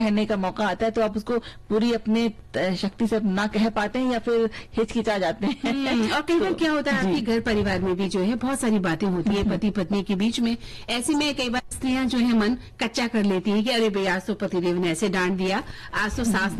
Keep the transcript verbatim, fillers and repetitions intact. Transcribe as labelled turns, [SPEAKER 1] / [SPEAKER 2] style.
[SPEAKER 1] कहने का मौका आता है तो आप उसको पूरी अपने शक्ति से ना कह पाते हैं या फिर हिचकिचा जाते हैं।
[SPEAKER 2] और कई बार क्या होता है आपके घर परिवार में भी जो है बहुत सारी बातें होती है पति पत्नी के बीच में। ऐसे में कई बार स्त्रियां जो है मन कच्चा कर लेती है कि अरे भाई आज तो पतिदेव ने ऐसे डांट दिया, आज तो सास